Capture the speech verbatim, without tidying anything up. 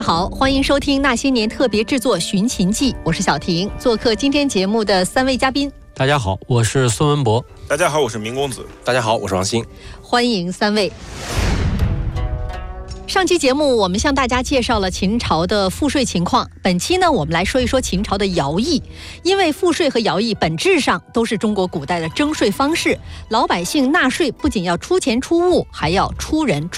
好，欢迎收听那些年特别制作《寻秦记》，我是小婷。做客今天节目的三位嘉宾， 大家好，我是孙文博。 大家好，我是明公子。 大家好，我是王鑫。 欢迎三位。上期节目我们向大家介绍了秦朝的赋税情况，本期呢我们来说一说秦朝的徭役。因为赋税和徭役本质上都是中国古代的征税方式，老百姓纳税不仅要出钱出物，还要出人出